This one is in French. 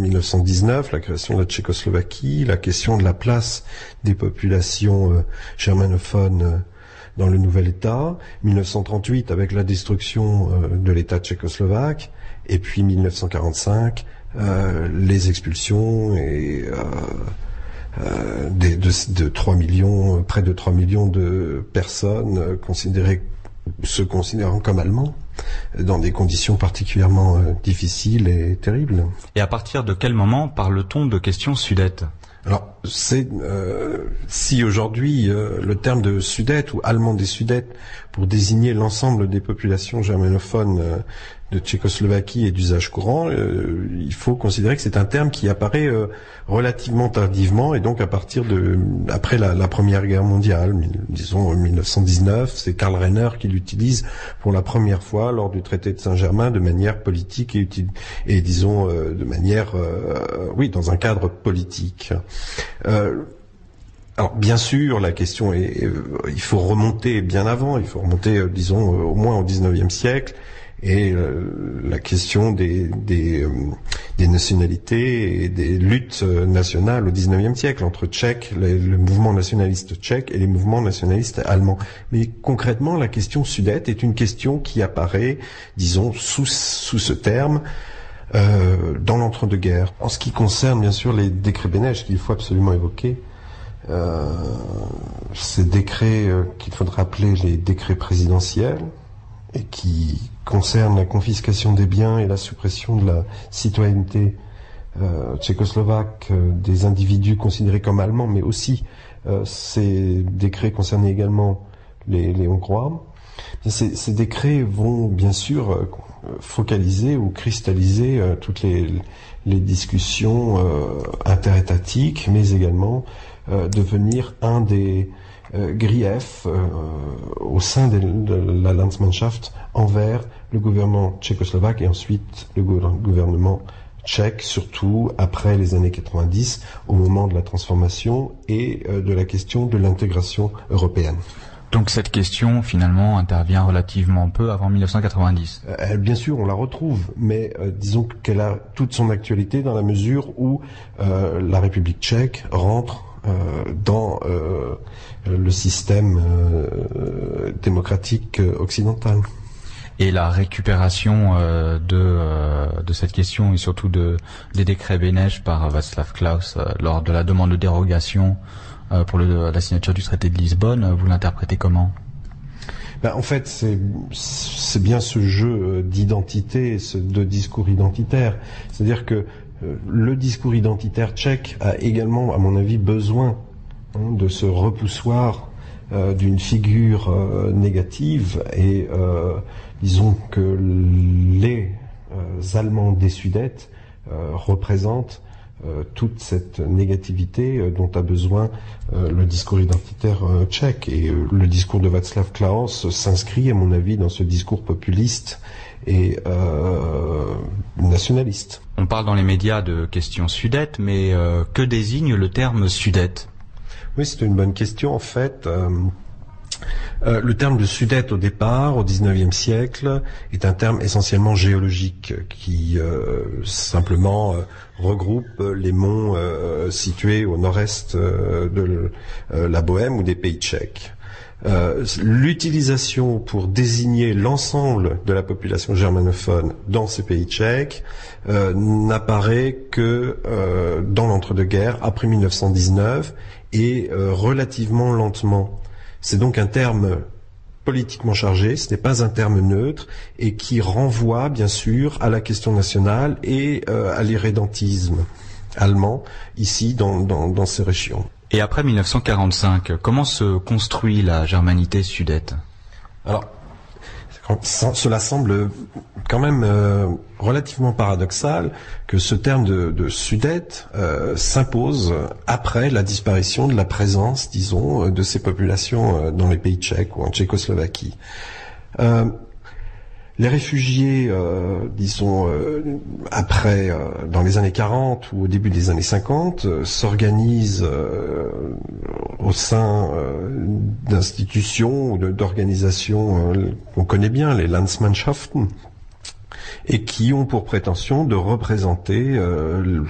1919, la création de la Tchécoslovaquie, la question de la place des populations germanophones dans le nouvel État, 1938 avec la destruction de l'État tchécoslovaque, et puis 1945, les expulsions et de 3 millions, près de 3 millions de personnes se considérant comme allemands, dans des conditions particulièrement difficiles et terribles. Et à partir de quel moment parle-t-on de question sudète ? Alors, si aujourd'hui le terme de Sudète ou allemand des Sudètes pour désigner l'ensemble des populations germanophones de Tchécoslovaquie est d'usage courant, il faut considérer que c'est un terme qui apparaît relativement tardivement, et donc après la Première Guerre mondiale, disons 1919, c'est Karl Renner qui l'utilise pour la première fois lors du traité de Saint-Germain de manière politique et disons de manière, dans un cadre politique. Alors bien sûr, la question est, il faut remonter bien avant, il faut remonter, disons, au moins au XIXe siècle, et la question des nationalités et des luttes nationales au XIXe siècle entre Tchèques, le mouvement nationaliste tchèque et les mouvements nationalistes allemands. Mais concrètement, la question sudète est une question qui apparaît, disons, sous ce terme, dans l'entre-deux-guerres. En ce qui concerne bien sûr les décrets Beneš qu'il faut absolument évoquer, ces décrets qu'il faudra appeler les décrets présidentiels, et qui concernent la confiscation des biens et la suppression de la citoyenneté tchécoslovaque des individus considérés comme allemands, mais aussi ces décrets concernaient également les Hongrois. Ces décrets vont bien sûr focaliser ou cristalliser toutes les discussions interétatiques, mais également devenir un des griefs au sein de la Landsmannschaft envers le gouvernement tchécoslovaque et ensuite le gouvernement tchèque, surtout après les années 90, au moment de la transformation et de la question de l'intégration européenne. Donc cette question, finalement, intervient relativement peu avant 1990. Bien sûr, on la retrouve, mais disons qu'elle a toute son actualité dans la mesure où la République tchèque rentre dans le système démocratique occidental. Et la récupération de cette question et surtout des décrets Beneš par Václav Klaus lors de la demande de dérogation pour la signature du traité de Lisbonne, vous l'interprétez comment ? En fait, c'est bien ce jeu d'identité, de discours identitaire. C'est-à-dire que le discours identitaire tchèque a également, à mon avis, besoin de ce repoussoir d'une figure négative, et disons que les Allemands des Sudètes représentent toute cette négativité dont a besoin le discours identitaire tchèque. Et le discours de Václav Klaus s'inscrit, à mon avis, dans ce discours populiste et nationaliste. On parle dans les médias de questions sudètes, mais que désigne le terme sudète ? Oui, c'est une bonne question. En fait, le terme de Sudète au départ, au XIXe siècle, est un terme essentiellement géologique qui simplement regroupe les monts situés au nord-est de la Bohème ou des pays tchèques. L'utilisation pour désigner l'ensemble de la population germanophone dans ces pays tchèques n'apparaît que dans l'entre-deux-guerres, après 1919, et relativement lentement. C'est donc un terme politiquement chargé, ce n'est pas un terme neutre, et qui renvoie bien sûr à la question nationale et à l'irrédentisme allemand, ici dans ces régions. Et après 1945, comment se construit la germanité sudète ? Alors, cela semble quand même relativement paradoxal que ce terme de Sudète s'impose après la disparition de la présence, disons, de ces populations dans les pays tchèques ou en Tchécoslovaquie. Les réfugiés, disons, après, dans les années 40 ou au début des années 50, s'organisent au sein d'institutions ou d'organisations qu'on connaît bien, les Landsmannschaften, et qui ont pour prétention de représenter